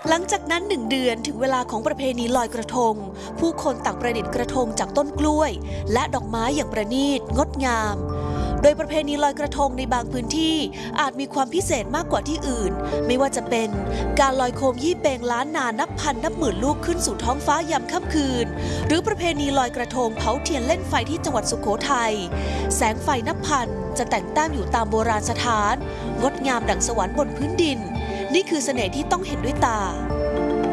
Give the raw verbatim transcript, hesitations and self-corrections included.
หลังจากนั้นหนึ่งเดือนถึงเวลาของประเพณีลอยกระทงผู้คนต่างประดิษฐ์กระทงจากต้นกล้วยและดอกไม้อย่างประณีตงดงามโดยประเพณีลอยกระทงในบางพื้นที่อาจมีความพิเศษมากกว่าที่อื่นไม่ว่าจะเป็นการลอยโคมยี่เปงล้านนานับพันนับหมื่นลูกขึ้นสู่ท้องฟ้ายามค่ำคืนหรือประเพณีลอยกระทงเผาเทียนเล่นไฟที่จังหวัดสุโขทัยแสงไฟนับพันจะแต่งแต้มอยู่ตามโบราณสถานงดงามดั่งสวรรค์บนพื้นดินนี่คือเสน่ห์ที่ต้องเห็นด้วยตา